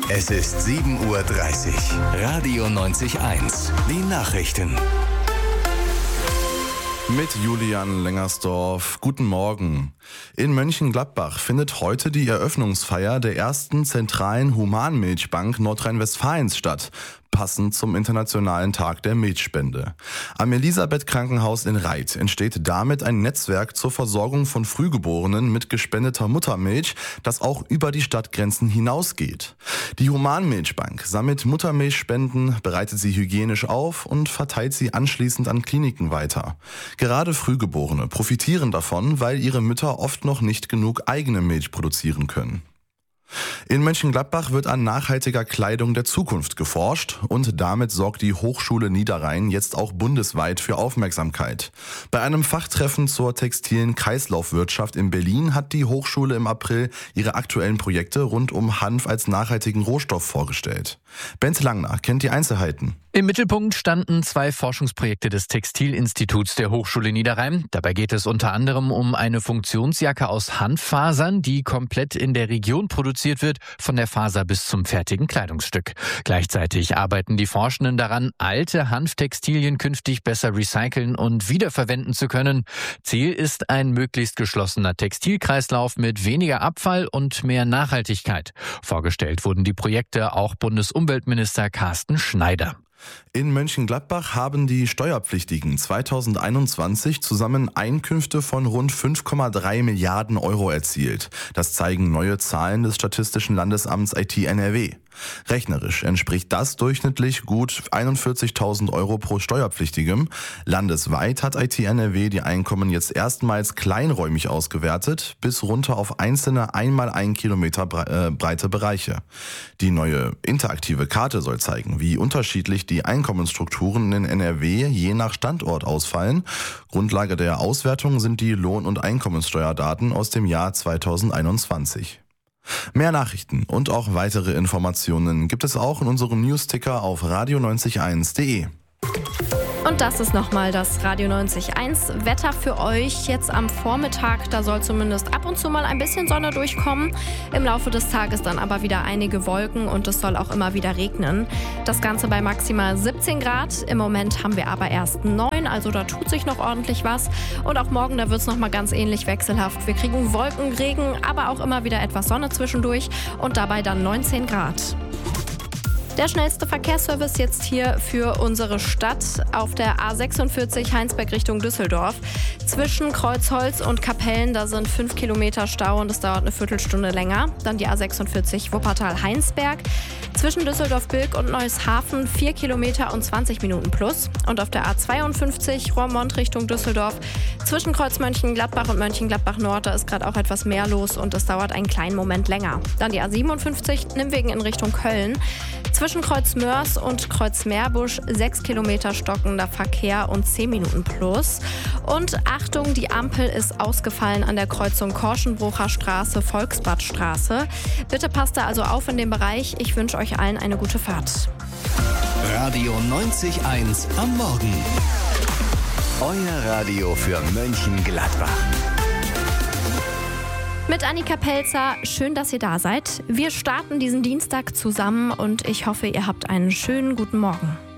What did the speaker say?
Es ist 7:30 Uhr. Radio 90.1. Die Nachrichten. Mit Julian Lengersdorf. Guten Morgen. In Mönchengladbach findet heute die Eröffnungsfeier der ersten zentralen Humanmilchbank Nordrhein-Westfalens statt, passend zum Internationalen Tag der Milchspende. Am Elisabeth-Krankenhaus in Reit entsteht damit ein Netzwerk zur Versorgung von Frühgeborenen mit gespendeter Muttermilch, das auch über die Stadtgrenzen hinausgeht. Die Humanmilchbank sammelt Muttermilchspenden, bereitet sie hygienisch auf und verteilt sie anschließend an Kliniken weiter. Gerade Frühgeborene profitieren davon, weil ihre Mütter oft noch nicht genug eigene Milch produzieren können. In Mönchengladbach wird an nachhaltiger Kleidung der Zukunft geforscht und damit sorgt die Hochschule Niederrhein jetzt auch bundesweit für Aufmerksamkeit. Bei einem Fachtreffen zur textilen Kreislaufwirtschaft in Berlin hat die Hochschule im April ihre aktuellen Projekte rund um Hanf als nachhaltigen Rohstoff vorgestellt. Bent Langner kennt die Einzelheiten. Im Mittelpunkt standen 2 Forschungsprojekte des Textilinstituts der Hochschule Niederrhein. Dabei geht es unter anderem um eine Funktionsjacke aus Hanffasern, die komplett in der Region produziert wird, von der Faser bis zum fertigen Kleidungsstück. Gleichzeitig arbeiten die Forschenden daran, alte Hanftextilien künftig besser recyceln und wiederverwenden zu können. Ziel ist ein möglichst geschlossener Textilkreislauf mit weniger Abfall und mehr Nachhaltigkeit. Vorgestellt wurden die Projekte auch Bundesumweltminister Carsten Schneider. In Mönchengladbach haben die Steuerpflichtigen 2021 zusammen Einkünfte von rund 5,3 Milliarden Euro erzielt. Das zeigen neue Zahlen des Statistischen Landesamts IT NRW. Rechnerisch entspricht das durchschnittlich gut 41.000 Euro pro Steuerpflichtigem. Landesweit hat IT NRW die Einkommen jetzt erstmals kleinräumig ausgewertet, bis runter auf einzelne einmal 1 Kilometer breite Bereiche. Die neue interaktive Karte soll zeigen, wie unterschiedlich die Einkommensstrukturen in NRW je nach Standort ausfallen. Grundlage der Auswertung sind die Lohn- und Einkommenssteuerdaten aus dem Jahr 2021. Mehr Nachrichten und auch weitere Informationen gibt es auch in unserem Newsticker auf radio901.de. Und das ist nochmal das Radio 90.1 Wetter für euch jetzt am Vormittag. Da soll zumindest ab und zu mal ein bisschen Sonne durchkommen. Im Laufe des Tages dann aber wieder einige Wolken und es soll auch immer wieder regnen. Das Ganze bei maximal 17 Grad. Im Moment haben wir aber erst 9, also da tut sich noch ordentlich was. Und auch morgen, da wird es nochmal ganz ähnlich wechselhaft. Wir kriegen Wolken, Regen, aber auch immer wieder etwas Sonne zwischendurch und dabei dann 19 Grad. Der schnellste Verkehrsservice jetzt hier für unsere Stadt auf der A46 Heinsberg Richtung Düsseldorf. Zwischen Kreuzholz und Kapellen, da sind 5 Kilometer Stau und es dauert eine Viertelstunde länger. Dann die A46 Wuppertal-Heinsberg. Zwischen Düsseldorf-Bilk und Neueshafen 4 Kilometer und 20 Minuten plus. Und auf der A52 Roermond Richtung Düsseldorf. Zwischen Kreuz Mönchengladbach und Mönchengladbach-Nord, da ist gerade auch etwas mehr los und es dauert einen kleinen Moment länger. Dann die A57 Nimwegen in Richtung Köln. Zwischen Kreuz Mörs und Kreuz Meerbusch 6 Kilometer stockender Verkehr und 10 Minuten plus. Und Achtung, die Ampel ist ausgefallen an der Kreuzung Korschenbrucher Straße, Volksbadstraße. Bitte passt da also auf in dem Bereich. Ich wünsche euch allen eine gute Fahrt. Radio 90.1 am Morgen. Euer Radio für Mönchengladbach. Mit Annika Pelzer, schön, dass ihr da seid. Wir starten diesen Dienstag zusammen und ich hoffe, ihr habt einen schönen guten Morgen.